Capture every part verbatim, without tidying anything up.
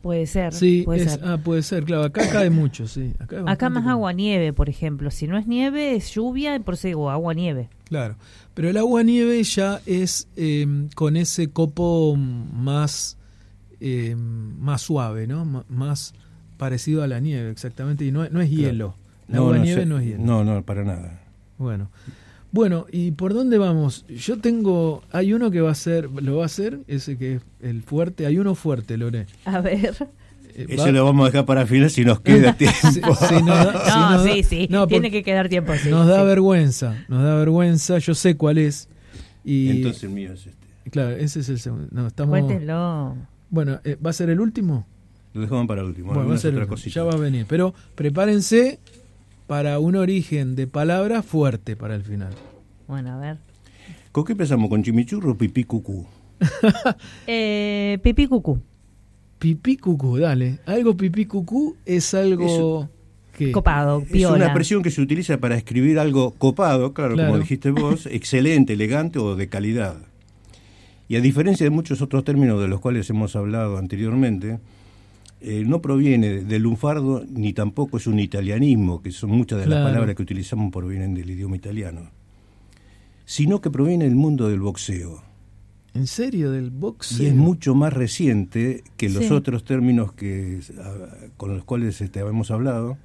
Puede ser. Sí, puede es, ser. Ah, puede ser, claro. Acá cae mucho, sí. Acá, Acá más como... agua-nieve, por ejemplo. Si no es nieve, es lluvia, y por eso digo agua-nieve. Claro. Pero el agua-nieve ya es eh, con ese copo más, eh, más suave, ¿no? M- más parecido a la nieve, exactamente. Y no, no es hielo. La No, agua-nieve no, no, sé, es hielo. no, no, para nada. Bueno. Bueno, ¿y por dónde vamos? Yo tengo, hay uno que va a ser, lo va a hacer, ese que es el fuerte, hay uno fuerte, Lore. A ver. Eh, Eso va- lo vamos a dejar para el final si nos queda tiempo. Sí, sí, nos da- No, sí, nos da- sí, sí. no, Tiene porque que quedar tiempo así. nos da sí. vergüenza, nos da vergüenza, yo sé cuál es. Y Entonces el mío es este. claro, ese es el segundo. No, estamos Cuéntenlo. Bueno, eh, ¿va a ser el último? Lo dejamos para el último. Bueno, va a alguna ser el otra último. cosita. Ya va a venir, pero prepárense para un origen de palabra fuerte para el final. Bueno, a ver. ¿Con qué empezamos? ¿Con chimichurro o pipí cucú? Eh, pipí cucú. Pipí cucú, dale. Algo pipí cucú es algo que Copado, Es piola. una expresión que se utiliza para escribir algo copado, claro, Claro. como dijiste vos, excelente, elegante o de calidad. Y a diferencia de muchos otros términos de los cuales hemos hablado anteriormente, eh, no proviene del lunfardo ni tampoco es un italianismo, que son muchas de Claro. las palabras que utilizamos provienen del idioma italiano, sino que proviene del mundo del boxeo. ¿En serio? ¿Del boxeo? Y es mucho más reciente que los Sí. otros términos que ah, con los cuales este, hemos hablado,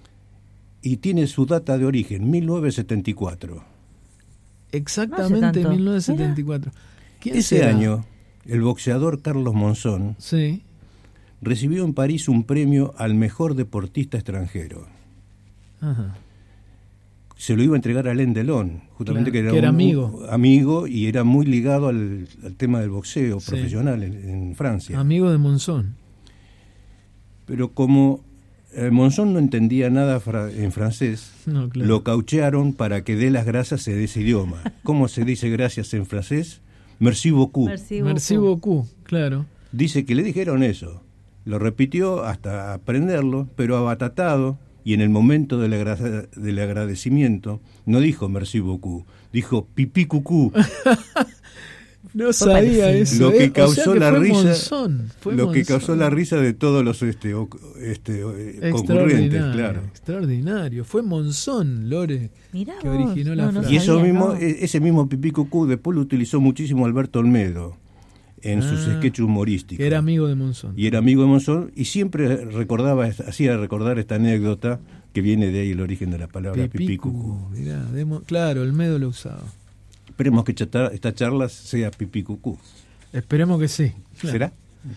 y tiene su data de origen, mil novecientos setenta y cuatro. Exactamente, No hace tanto. mil novecientos setenta y cuatro. ¿Quién Ese será? año, el boxeador Carlos Monzón Sí. recibió en París un premio al mejor deportista extranjero. Ajá. Se lo iba a entregar a Alain Delon, justamente Claro, que era, que era un- amigo. un amigo y era muy ligado al, al tema del boxeo Sí. profesional en, en Francia. Amigo de Monzón. Pero como eh, Monzón no entendía nada fra- en francés, No, claro. lo cauchearon para que dé las gracias en ese idioma. ¿Cómo se dice gracias en francés? Merci beaucoup. Merci Merci beaucoup. beaucoup, claro. Dice que le dijeron eso. Lo repitió hasta aprenderlo, pero abatatado, y en el momento del, agra- del agradecimiento no dijo merci beaucoup, dijo pipí cucú. No sabía parecido. eso. Lo que ¿eh? O causó sea que la fue risa, Monzón, fue lo que Monzón. causó la risa de todos los este, o- este, eh, concurrentes, Extraordinario, claro. extraordinario. Fue Monzón, Lore, Mirá que vos. originó la No, no frase. Y eso sabía, mismo, ¿no? e- ese mismo pipí cucú después lo utilizó muchísimo Alberto Olmedo en sus Ah, sketches humorísticos. que era amigo de Monzón. Y era amigo de Monzón y siempre recordaba, hacía recordar esta anécdota que viene de ahí el origen de la palabra pipí cucú. Mirá, de Mo- claro, Olmedo lo usaba. Esperemos que chata- esta charla sea pipí cucú. Esperemos que sí. Claro. ¿Será?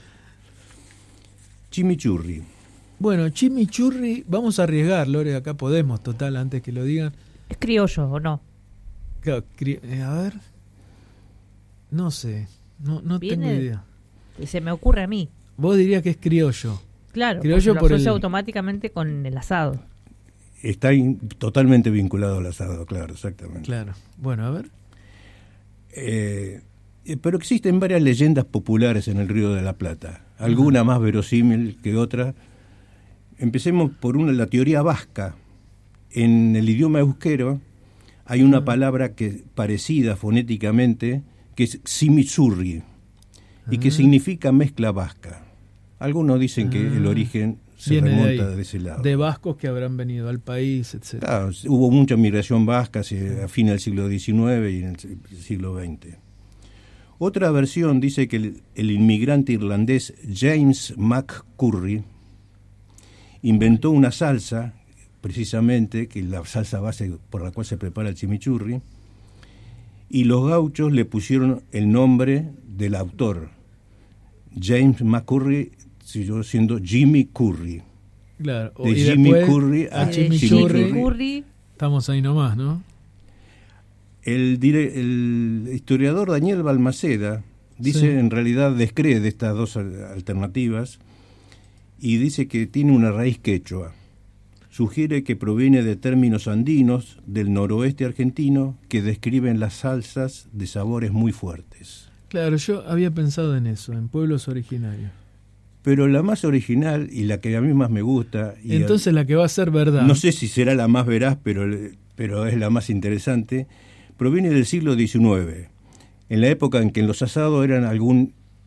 Chimichurri. Bueno, chimichurri, vamos a arriesgar, Lore, acá podemos, total, antes que lo digan. ¿Es criollo o no? Claro, cri- eh, a ver, no sé, no, no tengo Viene- idea. Se me ocurre a mí. Vos dirías que es criollo. Claro, Criollo porque lo por asocio el- automáticamente con el asado. Está in- totalmente vinculado al asado, claro, exactamente. Claro. Bueno, a ver. Eh, eh, pero existen varias leyendas populares en el Río de la Plata, alguna más verosímil que otra. Empecemos por una, la teoría vasca. En el idioma euskero hay una palabra que parecida fonéticamente, que es simichurri, y que Ah. significa mezcla vasca. Algunos dicen que Ah. el origen se Viene de remonta ahí, de, ese lado. de vascos que habrán venido al país, etcétera. Claro, hubo mucha migración vasca hacia- a fines del siglo diecinueve y en el si- siglo veinte. Otra versión dice que el, el inmigrante irlandés James McCurry inventó una salsa, precisamente, que es la salsa base por la cual se prepara el chimichurri, y los gauchos le pusieron el nombre del autor. James McCurry siguió siendo Jimmy Curry. Claro. De y Jimmy después, Curry a a Y de chimichurri. Jimmy Curry, Estamos ahí nomás, ¿no? El, dire- el historiador Daniel Balmaceda dice, Sí. en realidad descree de estas dos al- alternativas y dice que tiene una raíz quechua. Sugiere que proviene de términos andinos del noroeste argentino que describen las salsas de sabores muy fuertes. Claro, yo había pensado en eso, en pueblos originarios. Pero la más original y la que a mí más me gusta, y Entonces la que va a ser verdad. no sé si será la más veraz, pero, pero es la más interesante, proviene del siglo diecinueve, en la época en que los asados eran algún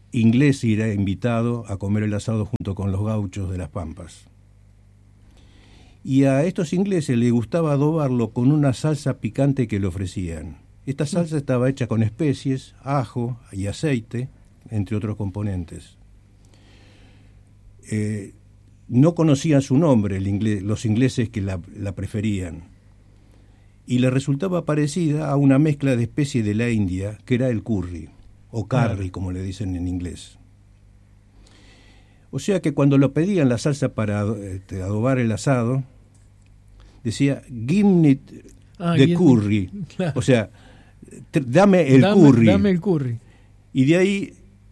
inglés era invitado a comer el asado junto con los gauchos de las Pampas. Y a estos ingleses les gustaba adobarlo con una salsa picante que le ofrecían. Esta salsa estaba hecha con especies, ajo y aceite, entre otros componentes. Eh, no conocían su nombre el inglés, los ingleses que la, la preferían, y le resultaba parecida a una mezcla de especie de la India, que era el curry, o curry, como le dicen en inglés. O sea que cuando lo pedían la salsa para este, adobar el asado, decía, give me Ah, the y es- curry. claro. O sea, te- dame el dame, curry. Dame el curry. Y de ahí,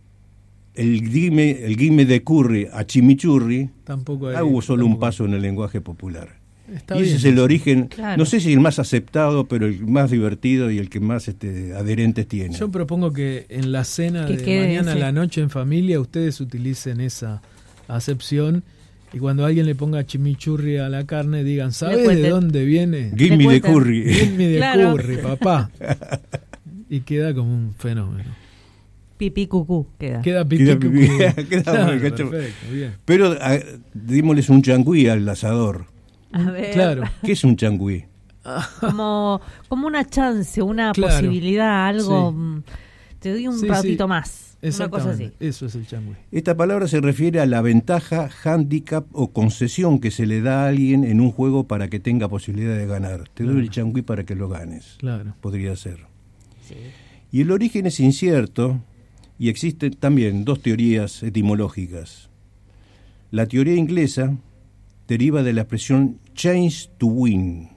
el guime, el guime de curry a chimichurri, Tampoco hay- ah, hubo solo un tampoco- paso en el lenguaje popular. Está y ese bien es el eso. origen, Claro. no sé si el más aceptado, pero el más divertido y el que más este, adherentes tiene. Yo propongo que en la cena Que de quede mañana a ese. la noche en familia ustedes utilicen esa acepción y cuando alguien le ponga chimichurri a la carne digan, ¿sabes de cuenten. dónde viene? Give me the cuentan. curry. Give me the Claro. curry, papá. Y queda como un fenómeno. Pipí cucú queda. Queda Queda pipí. pipí. cucú. Queda Claro, muy cacho. perfecto, bien. Pero ah, démosles un changüí al asador. A ver, Claro. ¿Qué es un changüí? como, como una chance, una Claro. posibilidad, algo. Sí. mm, Te doy un Sí, ratito sí. más. Una cosa así. Exactamente. Eso es el changüí. Esta palabra se refiere a la ventaja, hándicap o concesión que se le da a alguien en un juego para que tenga posibilidad de ganar. Te doy Claro. el changüí para que lo ganes. Claro. Podría ser. Sí. Y el origen es incierto y existen también dos teorías etimológicas. La teoría inglesa deriva de la expresión change to win.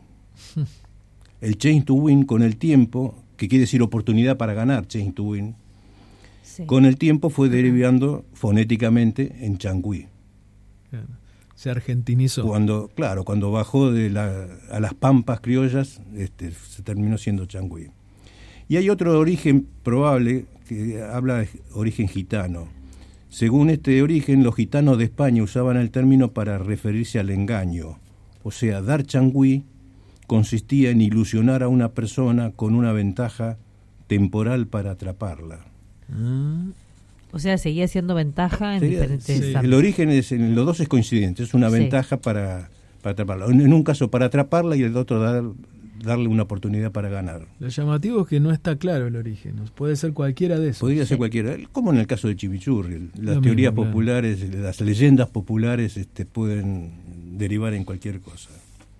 El change to win con el tiempo, que quiere decir oportunidad para ganar, change to win, Sí. con el tiempo fue derivando fonéticamente en changüí. Claro. Se argentinizó. Cuando, claro, cuando bajó de la, a las pampas criollas, este, se terminó siendo changüí. Y hay otro origen probable que habla de origen gitano. Según este origen, los gitanos de España usaban el término para referirse al engaño. O sea, dar changüí consistía en ilusionar a una persona con una ventaja temporal para atraparla. Ah, O sea, seguía siendo ventaja en Sería- diferentes sí, el ámbitos. origen es, en los dos es coincidente, es una Sí. ventaja para, para atraparla. En, en un caso para atraparla y en el otro dar, darle una oportunidad para ganar. lo llamativo es que no está claro el origen. Puede ser cualquiera de esos. Podría ser Sí. cualquiera, como en el caso de chimichurri. Las Lo teorías mismo, claro. populares, las leyendas populares este, pueden derivar en cualquier cosa.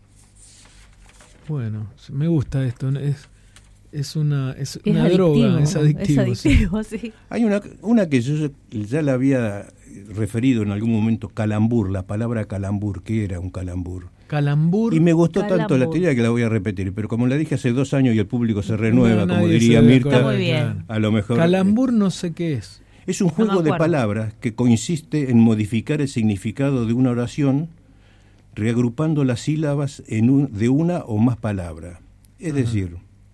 Bueno, me gusta esto. ¿no? Es, es una, es Es una adictivo, droga, es adictivo. Es sí. adictivo, sí. Hay una, una que yo ya la había referido en algún momento, calambur, la palabra calambur, ¿qué era un calambur? Calambur. Y me gustó tanto la Calambur. teoría que la voy a repetir, pero como la dije hace dos años y el público se renueva, No, como nadie diría se debe Mirta, acordar, Está muy bien. claro. a lo mejor... Calambur no sé qué es. Es un No me juego de acuerdo. palabras que consiste en modificar el significado de una oración reagrupando las sílabas en un, de una o más palabras. Es Ajá. decir,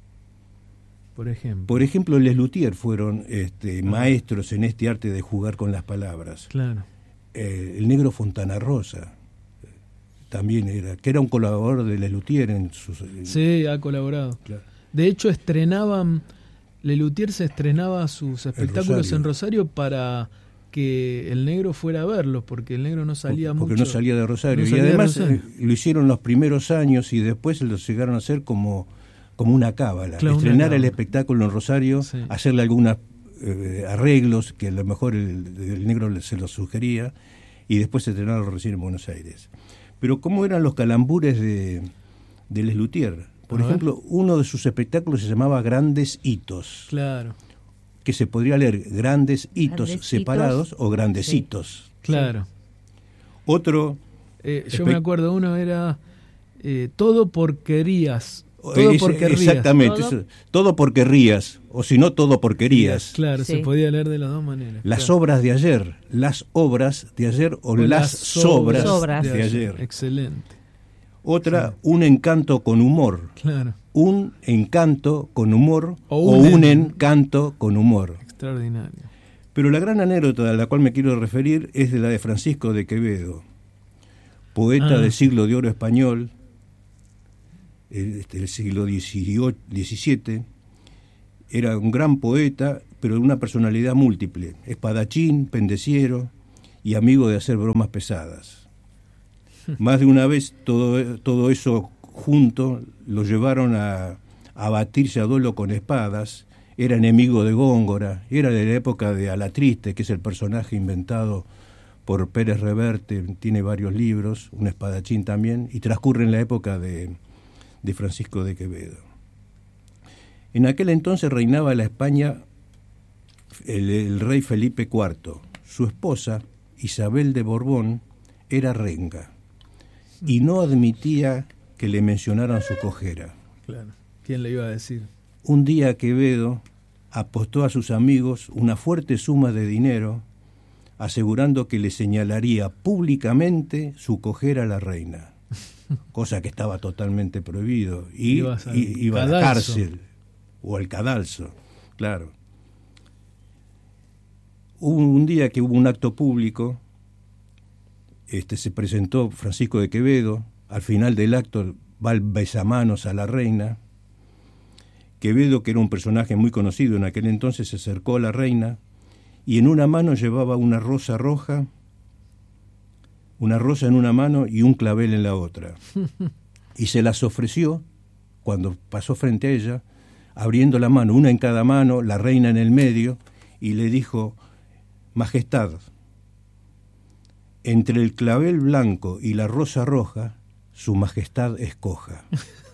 Por ejemplo. por ejemplo, les Luthier fueron este, maestros en este arte de jugar con las palabras. Claro. Eh, el negro Fontana Rosa eh, también era, que era un colaborador de les Luthier en sus... en- Sí, ha colaborado. claro. De hecho, estrenaban. Lelutier se estrenaba sus espectáculos Rosario. en Rosario para que el negro fuera a verlos, porque el negro no salía porque, porque mucho. no salía de Rosario. No y salía de además Rosario. eh, lo hicieron los primeros años y después lo llegaron a hacer como, como una cábala. Claro, una Estrenar el cábala. espectáculo en Rosario, Sí. hacerle algunos eh, arreglos que a lo mejor el, el negro le- se los sugería y después estrenarlo recién en Buenos Aires. Pero ¿cómo eran los calambures de, de Les Luthier? Por A ver. ejemplo, uno de sus espectáculos se llamaba Grandes Hitos, Claro, que se podría leer Grandes Hitos Grandes separados Hitos. o Grandecitos. claro. Otro... Eh, yo Espe- me acuerdo, uno era eh, todo porquerías. Todo Es- porquerías. Exactamente, Todo- eso, todo porquerías, o si no, todo porquerías. Claro, se Sí. podía leer de las dos maneras. Las claro. obras de ayer, las obras de ayer o, O las sobras, sobras de, ayer. Excelente, Otra, Sí. un encanto con humor. claro, Un encanto con humor O o, un un en- encanto con humor. extraordinario. Pero la gran anécdota a la cual me quiero referir es de la de Francisco de Quevedo, poeta Ah. del siglo de oro español, el- este, del siglo diecisiete. Era un gran poeta, pero de una personalidad múltiple, espadachín, pendeciero y amigo de hacer bromas pesadas. Más de una vez todo, todo eso junto lo llevaron a, a batirse a duelo con espadas. Era enemigo de Góngora, era de la época de Alatriste, que es el personaje inventado por Pérez Reverte, tiene varios libros, un espadachín también, y transcurre en la época de, de Francisco de Quevedo. En aquel entonces reinaba la España el, el rey Felipe cuarto. Su esposa, Isabel de Borbón, era renga y no admitía que le mencionaran su cojera. Claro, ¿quién le iba a decir? Un día Quevedo apostó a sus amigos una fuerte suma de dinero, asegurando que le señalaría públicamente su cojera a la reina, cosa que estaba totalmente prohibido, y Ibas al y- iba a la cadalso. cárcel o al cadalso, claro. Hubo un día que hubo un acto público, este se presentó Francisco de Quevedo, al final del acto va el besamanos a la reina. Quevedo, que era un personaje muy conocido en aquel entonces, se acercó a la reina y en una mano llevaba una rosa roja, una rosa en una mano y un clavel en la otra. Y se las ofreció cuando pasó frente a ella, abriendo la mano, una en cada mano, la reina en el medio, y le dijo: Majestad, entre el clavel blanco y la rosa roja, su majestad escoja.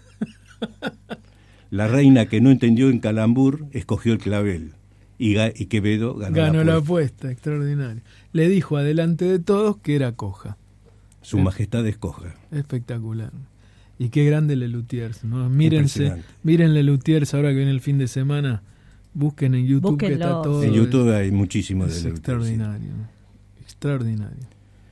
La reina, que no entendió en calambur, escogió el clavel y, ga- y Quevedo ganó, Ganó la la apuesta. apuesta, extraordinario. Le dijo adelante de todos que era coja. Su majestad escoja. Espectacular. Y qué grande Lelutiers, ¿no? Mírense, Impresionante. miren Lelutiers ahora que viene el fin de semana. Busquen en YouTube que Búsquenlo. está todo. En YouTube hay muchísimo de Es Lelutiers, extraordinario. Extraordinario.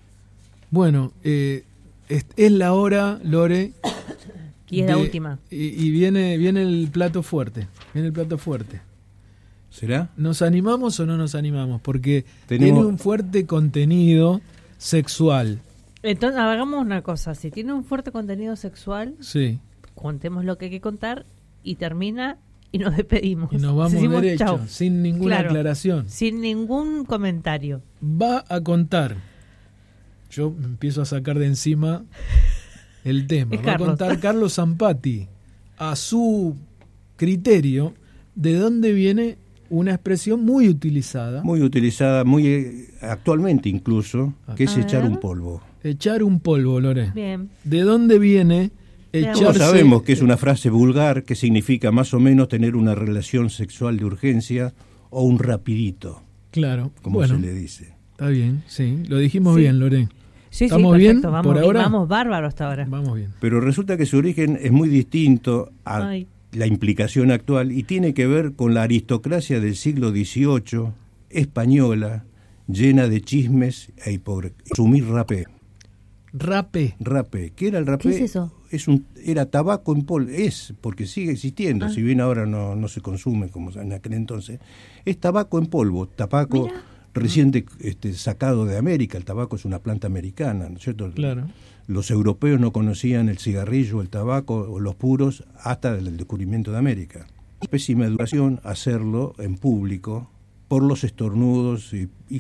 Bueno, eh, es, es la hora, Lore. Y es la de- última. Y, y viene, viene el plato fuerte. Viene el plato fuerte. sí. ¿Será? ¿Nos animamos o no nos animamos? Porque Tenemos- tiene un fuerte contenido sexual. Entonces, hagamos una cosa. Si tiene un fuerte contenido sexual, Sí. contemos lo que hay que contar y termina y nos despedimos. Y nos vamos Decimos derecho, chau. sin ninguna Claro. aclaración. Sin ningún comentario. Va a contar. Yo me empiezo a sacar de encima el tema. Es Va a Carlos. contar Carlos Zampati, a su criterio, de dónde viene una expresión muy utilizada, Muy utilizada, muy eh, actualmente incluso, que es A echar ver. un polvo. echar un polvo, Lore. Bien. ¿De dónde viene Veamos. Todos echarse? sabemos que es una frase vulgar que significa más o menos tener una relación sexual de urgencia o un rapidito, Claro, como bueno, se le dice. está bien, sí, lo dijimos Sí. bien, Lore. Sí, ¿Estamos sí, bien perfecto. Vamos, por bien, ahora? vamos bárbaro hasta ahora. Vamos bien. Pero resulta que su origen es muy distinto a Ay. la implicación actual y tiene que ver con la aristocracia del siglo dieciocho, española, llena de chismes e hipocresía. Consumir rapé. Rape. Rapé. ¿Qué era el rapé? ¿Qué es eso? Es un, era tabaco en polvo. Es, porque sigue existiendo, Ah. si bien ahora no, no se consume como en aquel entonces. Es tabaco en polvo, tabaco Mira. reciente este, sacado de América. El tabaco es una planta americana, ¿no es cierto? Claro. Los europeos no conocían el cigarrillo, el tabaco o los puros hasta el descubrimiento de América. Pésima educación hacerlo en público por los estornudos y, y